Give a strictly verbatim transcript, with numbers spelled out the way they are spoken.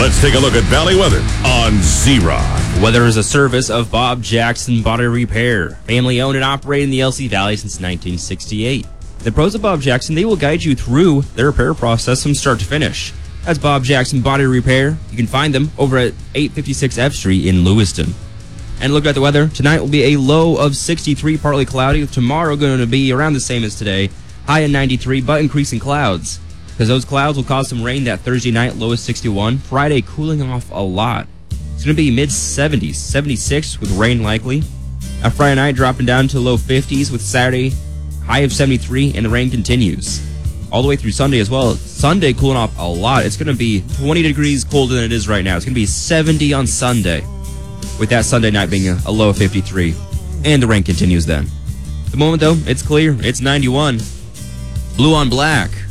Let's take a look at Valley weather on Z-Rock. Weather is a service of Bob Jackson Body Repair. Family owned and operated in the L C Valley since nineteen sixty-eight. The pros of Bob Jackson, they will guide you through their repair process from start to finish. That's Bob Jackson Body Repair. You can find them over at eight fifty-six F Street in Lewiston. And look at the weather. Tonight will be a low of sixty-three, partly cloudy. Tomorrow going to be around the same as today. High of ninety-three, but increasing clouds. Because those clouds will cause some rain that Thursday night, low of sixty-one. Friday cooling off a lot. It's going to be mid-seventies, seventy-six with rain likely. Now Friday night dropping down to low fifties with Saturday, high of seventy-three, and the rain continues. All the way through Sunday as well. Sunday cooling off a lot. It's going to be twenty degrees colder than it is right now. It's going to be seventy on Sunday, with that Sunday night being a, a low of fifty-three. And the rain continues then. At the moment, though, it's clear. It's ninety-one. Blue on black.